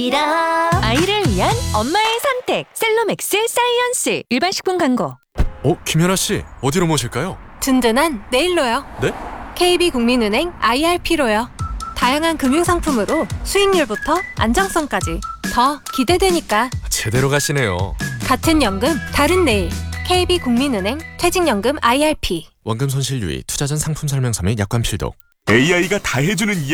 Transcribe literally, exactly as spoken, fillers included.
아이를 위한 엄마의 선택 셀로맥스 사이언스. 일반 식품 광고. 어, 김연아 씨, 어디로 모실까요? 든든한 내일로요. 네? 케이비국민은행 아이알피로요. 다양한 금융상품으로 수익률부터 안정성까지 더 기대되니까. 제대로 가시네요. 같은 연금 다른 내일. 케이비국민은행 퇴직연금 아이알피. 원금 손실 유의, 투자 전 상품 설명서 및 약관 필독. 에이아이가 다 해주는 이야기